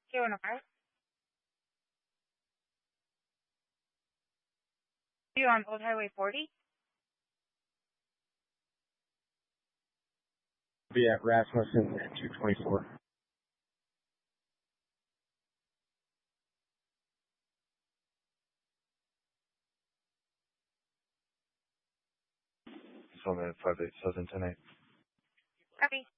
K105. You on Old Highway 40? Be at Rasmussen at 224. It's on the 58 Southern 108. Copy.